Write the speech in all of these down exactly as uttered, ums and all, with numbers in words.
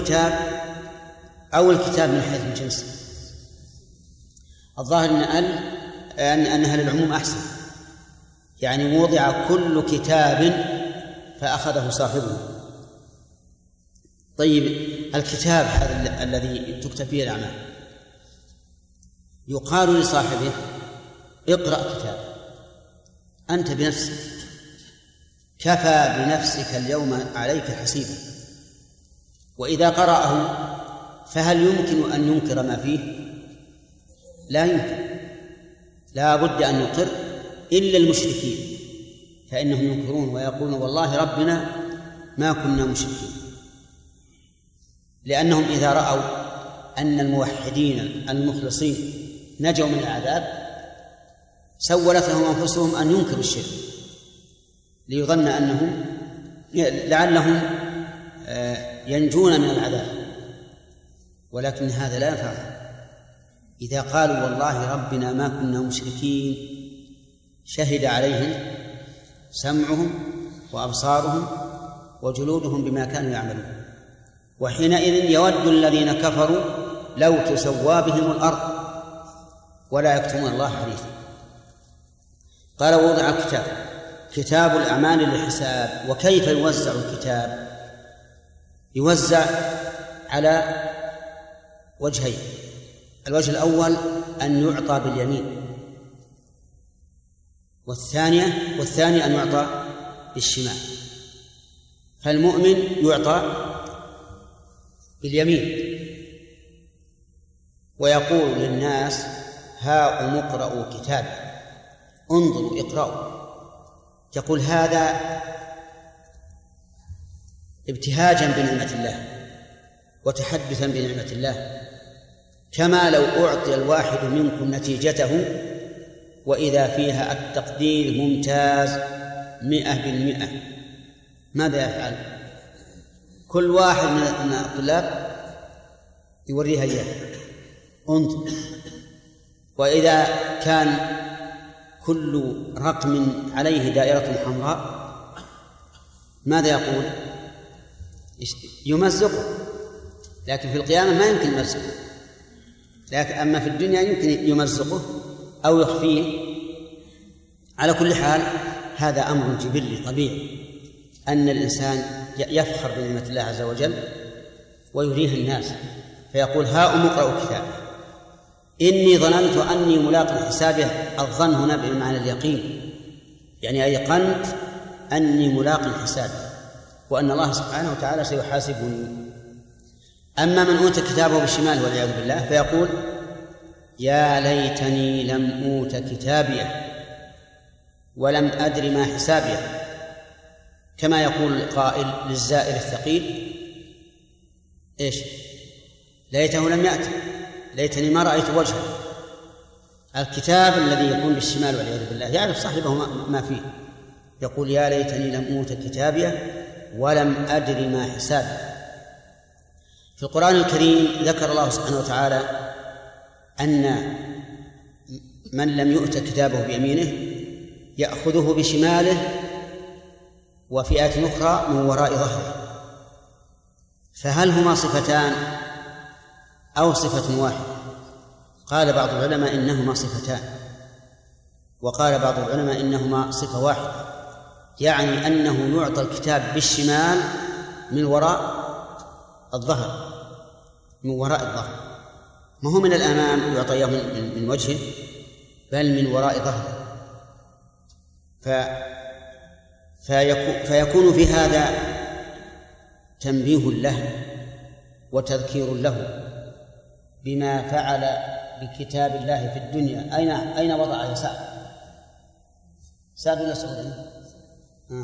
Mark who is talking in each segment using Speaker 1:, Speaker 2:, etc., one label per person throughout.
Speaker 1: الكتاب أو الكتاب من حيث الجنس. الظاهر أن أنها للعموم أحسن، يعني وضع كل كتاب فأخذه صاحبه. طيب الكتاب هذا الذي تكتب فيه الأعمال يقال لصاحبه اقرأ كتاب أنت بنفسك، كفى بنفسك اليوم عليك حسيبا. وإذا قرأه فهل يمكن أن ينكر ما فيه؟ لا يمكن، لا بد أن يقر إلا المشركين، فإنهم ينكرون ويقولون والله ربنا ما كنا مشركين، لأنهم إذا رأوا أن الموحدين المخلصين نجوا من العذاب سولت لهم أنفسهم أن ينكروا الشرك ليظن أنهم لعلهم ينجون من العذاب، ولكن هذا لا ينفع. إذا قالوا والله ربنا ما كنا مشركين شهد عليهم سمعهم وأبصارهم وجلودهم بما كانوا يعملون، وحينئذ يود الذين كفروا لو تسوى بهم الأرض ولا يكتمون الله حديثا. قال ووضع الكتاب، كتاب الأعمال للحساب. وكيف يوزع الكتاب؟ يوزع على وجهين. الوجه الأول أن يعطى باليمين، والثانية والثاني أن يعطى بالشمال. فالمؤمن يعطى باليمين ويقول للناس هاؤم اقرأوا كتابي، انظروا اقرأوا. يقول هذا ابتهاجا بنعمة الله وتحدثا بنعمة الله، كما لو أعطي الواحد منكم نتيجته وإذا فيها التقدير ممتاز مئة بالمئة، ماذا يفعل؟ كل واحد من الطلاب يوريها إياه انظر. وإذا كان كل رقم عليه دائرة حمراء ماذا يقول؟ يمزقه، لكن في القيامة ما يمكن مزقه، لكن أما في الدنيا يمكن يمزقه أو يخفيه. على كل حال هذا أمر جبلي طبيعي أن الإنسان يفخر بنعمة الله عز وجل ويريه الناس، فيقول هاؤم اقرأوا كتابي إني ظننت أني ملاق حسابه. الظن هنا بمعنى اليقين، يعني أيقنت أني ملاق حسابه وأن الله سبحانه وتعالى سيحاسبني. أما من أوتى كتابه بالشمال والعياذ بالله فيقول يا ليتني لم أوت كتابيه ولم أدر ما حسابيه، كما يقول القائل للزائر الثقيل إيش؟ ليته لم يأتي، ليتني ما رأيت وجهه. الكتاب الذي يكون بالشمال والعياذ بالله يعرف صاحبه ما فيه، يقول يا ليتني لم أوت كتابيه ولم أدر ما حسابه. في القرآن الكريم ذكر الله سبحانه وتعالى أن من لم يؤت كتابه بيمينه يأخذه بشماله، وفي آية أخرى من وراء ظهره. فهل هما صفتان أو صفة واحدة؟ قال بعض العلماء إنهما صفتان، وقال بعض العلماء إنهما صفة واحدة، يعني أنه يعطى الكتاب بالشمال من وراء الظهر، من وراء الظهر، ما هو من الأمام يعطيه من, من وجهه، بل من وراء ظهره. ف فيكون في هذا تنبيه له وتذكير له بما فعل بكتاب الله في الدنيا. أين أين وضعه سعد؟ سعد ولا سعود؟ آه.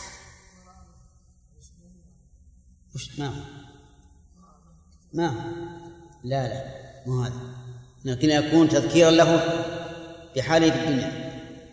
Speaker 1: وش ما ما لا لا مو هذا، لكن يكون تذكيرا له بحاله في الدنيا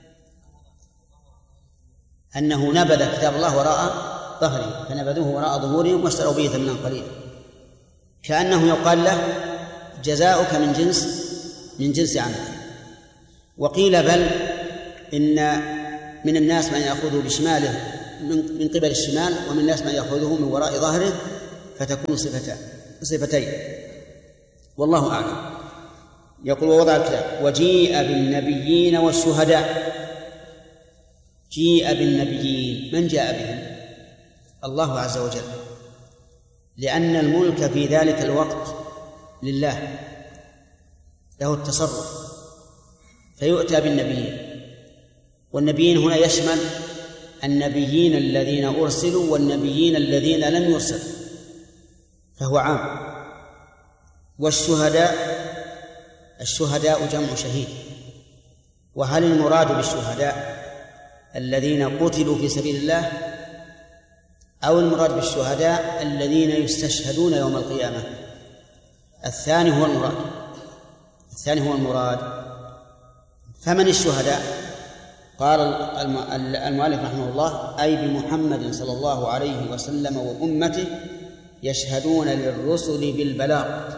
Speaker 1: أنه نبذ كتاب الله وراء ظهره فنبذوه وراء ظهورهم واشتروا به ثمنا قليلا، كأنه يقال له جزاؤك من جنس من جنس عملك. وقيل بل إن من الناس من يأخذه بشماله من قبل الشمال، ومن الناس من يأخذه من وراء ظهره، فتكون صفتان. صفتين والله أعلم. يقول ووضع الكتاب وجيء بالنبيين والشهداء. جيء بالنبيين، من جاء بهم؟ الله عز وجل، لأن الملك في ذلك الوقت لله، له التصرف، فيؤتى بالنبيين. والنبيين هنا يشمل النبيين الذين أرسلوا والنبيين الذين لم يرسلوا، فهو عام. والشهداء، الشهداء جمع شهيد. وهل المراد بالشهداء الذين قتلوا في سبيل الله، أو المراد بالشهداء الذين يستشهدون يوم القيامة؟ الثاني هو المراد، الثاني هو المراد. فمن الشهداء؟ قال المؤلف رحمه الله أي بمحمد صلى الله عليه وسلم وأمته يشهدون للرسل بالبلاغ.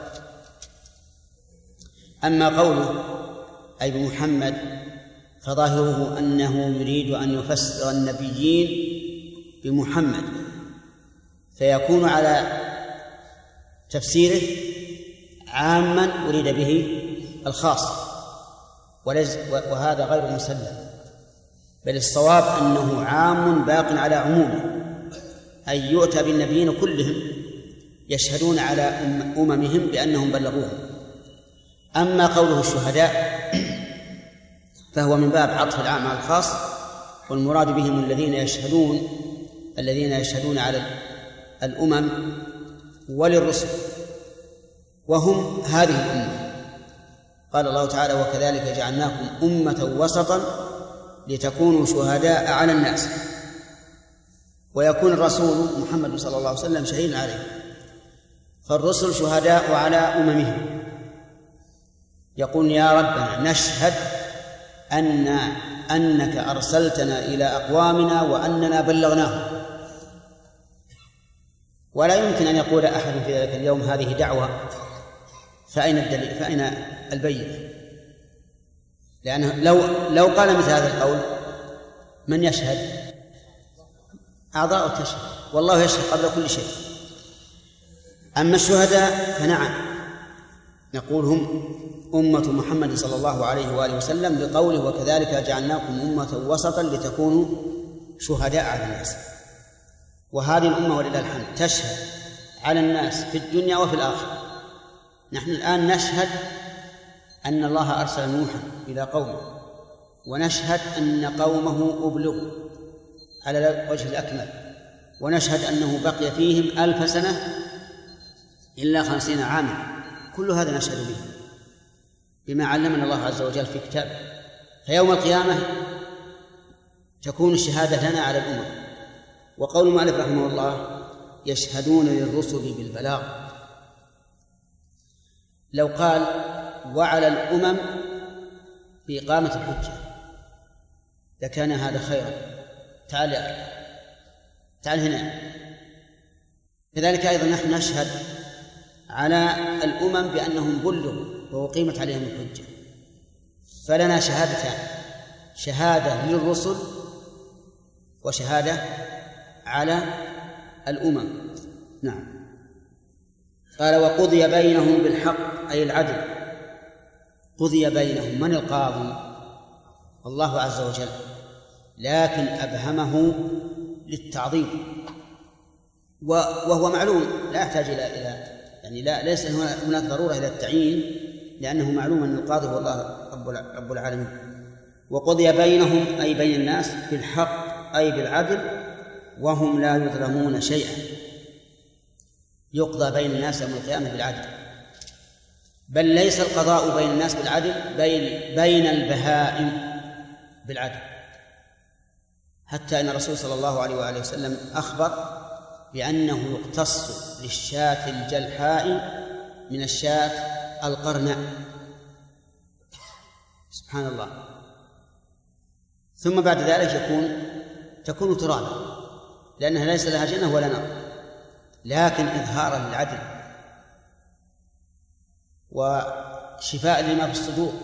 Speaker 1: أما قوله أي بمحمد فظاهره أنه يريد أن يفسر النبيين بمحمد، فيكون على تفسيره عاما أريد به الخاص، وهذا غير مسلم، بل الصواب أنه عام باق على عمومه، أي يؤتى بالنبيين كلهم يشهدون على أممهم بأنهم بلغوهم. أما قوله الشهداء فهو من باب عطف العام على الخاص، والمراد بهم الذين يشهدون الذين يشهدون على الأمم وللرسل، وهم هذه الأمة. قال الله تعالى وكذلك جعلناكم أمة وسطا لتكونوا شهداء على الناس ويكون الرسول محمد صلى الله عليه وسلم شهيدا عليه. فالرسل شهداء على أممهم، يقول يا ربنا نشهد أن أنك أرسلتنا إلى أقوامنا وأننا بلغناهم. ولا يمكن أن يقول أحد في ذلك اليوم هذه دعوة، فأين الدليل؟ فأين البينة؟ لأنه لو لو قال مثل هذا القول من يشهد؟ أعضاء تشهد، والله يشهد قبل كل شيء. أما الشهداء فنعم نقول هم أمة محمد صلى الله عليه وآله وسلم لقوله وكذلك جعلناكم أمة وسطا لتكونوا شهداء على الناس. وهذه الأمة ولله الحمد تشهد على الناس في الدنيا وفي الآخرة. نحن الآن نشهد أن الله أرسل نوحا إلى قومه، ونشهد أن قومه أبلغوا على الوجه الأكمل، ونشهد أنه بقي فيهم ألف سنة إلا خمسين عاما. كل هذا نشهد به بما علمنا الله عز وجل في كتابه. فيوم القيامة تكون الشهادة لنا على الأمم. وقول المؤلف رحمه الله يشهدون للرسل بالبلاغ، لو قال وعلى الأمم بإقامة الحجة لكان هذا خيرا. تعال تعال هنا. كذلك أيضا نحن نشهد على الأمم بأنهم بلغوا وأقيمت عليهم الحجة، فلنا شهادتان: شهادة للرسل وشهادة على الأمم. نعم. قال وقضي بينهم بالحق أي العدل. قضي بينهم، من القاضي؟ الله عز وجل، لكن أبهمه للتعظيم، وهو معلوم لا يحتاج إلى إلى يعني لا ليس هناك ضرورة إلى التعيين، لأنه معلوم أن القاضي هو الله رب العالمين. وقضي بينهم أي بين الناس بالحق أي بالعدل وهم لا يظلمون شيئا. يقضى بين الناس يوم القيامة بالعدل، بل ليس القضاء بين الناس بالعدل، بين بين البهائم بالعدل. حتى أن الرسول صلى الله عليه وآله وسلم أخبر بأنه يقتص للشاة الجلحاء من الشاة القرناء. سبحان الله. ثم بعد ذلك يكون تكون ترابا، لأنها ليس لها جنة ولا نار، لكن إظهارا للعدل وشفاء لما في الصدور.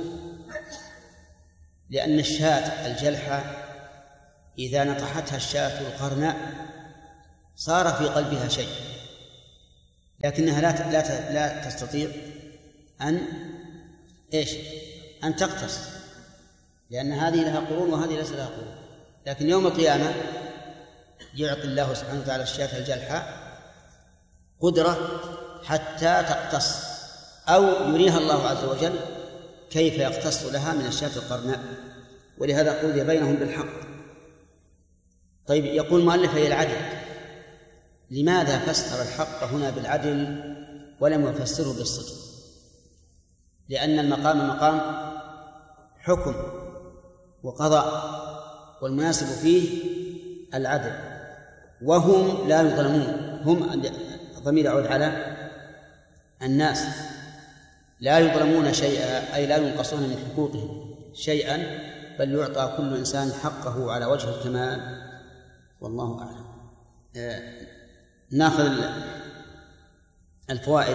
Speaker 1: لأن الشاة الجلحة إذا نطحتها الشاة القرناء صار في قلبها شيء، لكنها لا لا لا تستطيع أن إيش أن تقتص، لأن هذه لها قرون وهذه ليس لها قرون. لكن يوم القيامة يعطي الله سبحانه وتعالى الشاة الجلحاء قدرة حتى تقتص، أو يريها الله عز وجل كيف يقتص لها من الشاة القرناء، ولهذا قضي بينهم بالحق. طيب، يقول المؤلف هي العدل. لماذا فسر الحق هنا بالعدل ولم يفسره بالصدق؟ لأن المقام مقام حكم وقضاء، والمناسب فيه العدل، وهم لا يظلمون. هم ضمير يعود على الناس، لا يظلمون شيئا، أي لا ينقصون من حقوقهم شيئا، بل يعطى كل إنسان حقه على وجه الكمال، والله أعلم. آه ناخذ الفوائد.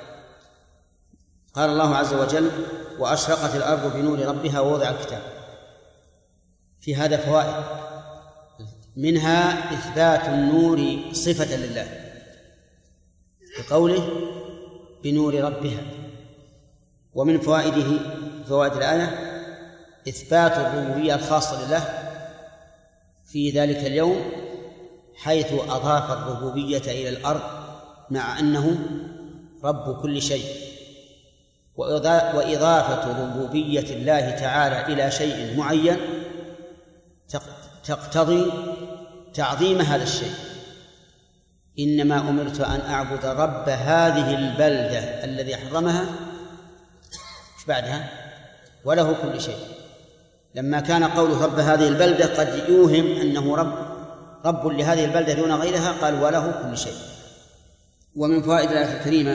Speaker 1: قال الله عز وجل: وأشرقت الأرض بنور ربها ووضع الكتاب. في هذا فوائد، منها إثبات النور صفة لله بقوله بنور ربها. ومن فوائده فوائد الآية إثبات الربوبية الخاصة لله في ذلك اليوم، حيث أضاف الربوبية إلى الأرض مع أنه رب كل شيء. وإضافة ربوبية الله تعالى إلى شيء معين تقتضي تعظيم هذا الشيء. إنما أمرت أن أعبد رب هذه البلدة الذي حرمها، مش بعدها وله كل شيء. لما كان قوله رب هذه البلدة قد يوهم أنه رب رب لهذه البلدة دون غيرها، قال وله كل شيء. ومن فوائد الآية الكريمة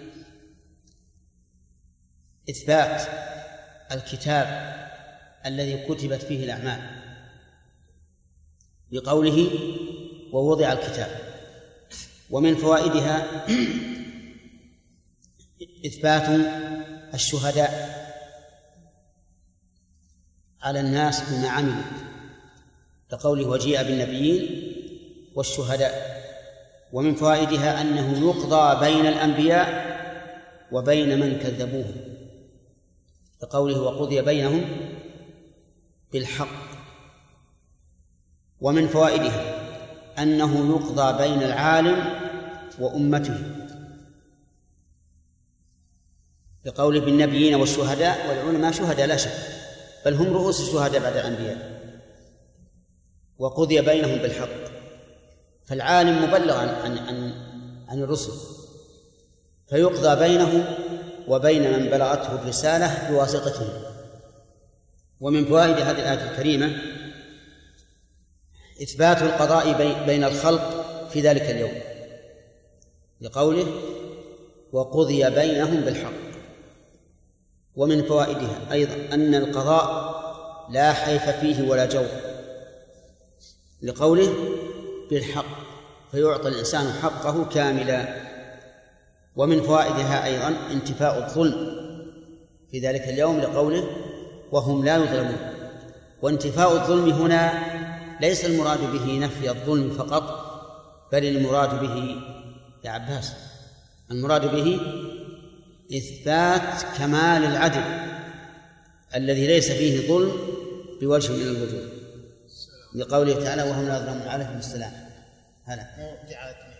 Speaker 1: إثبات الكتاب الذي كتبت فيه الأعمال بقوله ووضع الكتاب. ومن فوائدها إثبات الشهداء على الناس بما عملوا، كقوله وجيء بالنبيين والشهداء. ومن فوائدها أنه يقضى بين الأنبياء وبين من كذبوه، كقوله وقضي بينهم بالحق. ومن فوائدها أنه يقضى بين العالم وأمته، بقوله بالنبيين والشهداء، والعلماء شهداء لا شك، بل هم رؤوس الشهداء بعد الأنبياء. وقضي بينهم بالحق، فالعالم مبلغ عن, عن, عن, عن الرسل، فيقضى بينه وبين من بلغته الرسالة بواسطته. ومن فوائد هذه الآية الكريمة إثبات القضاء بين الخلق في ذلك اليوم، لقوله وقضي بينهم بالحق. ومن فوائدها أيضا أن القضاء لا حيف فيه ولا جور، لقوله بالحق، فيعطى الإنسان حقه كاملا. ومن فوائدها أيضا انتفاء الظلم في ذلك اليوم، لقوله وهم لا يظلمون. وانتفاء الظلم هنا ليس المراد به نفي الظلم فقط، بل المراد به يا عباس المراد به إثبات كمال العدل الذي ليس فيه ظلم بوجه من الوجوه، لقوله تعالى وهم لا يظلمون. عليكم السلام. هلا